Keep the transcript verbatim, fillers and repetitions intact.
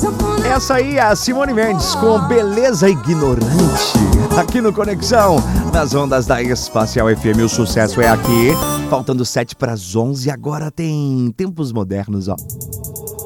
Essa aí é a Simone Mendes com Beleza Ignorante. Aqui no Conexão, nas ondas da Espacial F M, o sucesso é aqui. Faltando sete para as onze, agora tem Tempos Modernos, ó.